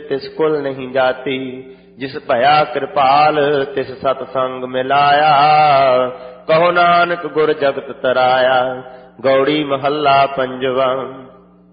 तिस कुल नहीं जाती। जिस भया कृपाल तिस सतसंग मिलाया। कहो नानक गुर जगत तराया। गौड़ी महला पंजवा।